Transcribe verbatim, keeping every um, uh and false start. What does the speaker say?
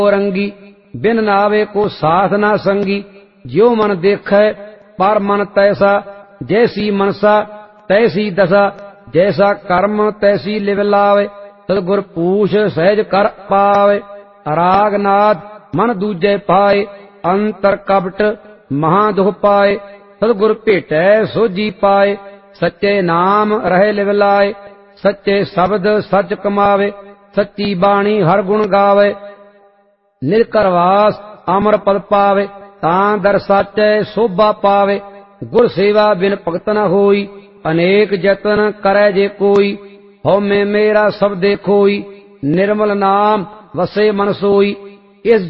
रंगी बिन नावे को साथ ना संगी। ज्यो मन देखै पर मन तैसा, जैसी मनसा तैसी दशा। जैसा कर्म तैसी लिव लावे, सतगुर पूछ सहज कर पावे। रागनाद मन दूजे पाए, अंतर कपट महा दुख पाए। सतगुर भेटै सोझी पाए, सच्चे नाम रहे लिव लाए। सच्चे शब्द सच कमावे, सच्ची बाणी हर गुण गावे। निरकरवास अमर पद पावे, तां दर साचै शोभा पावे। गुर सेवा बिन भगत न होई, अनेक जतन करै जे कोई। हौ में मेरा सब देखोई, निर्मल नाम वसे मन सोई। इस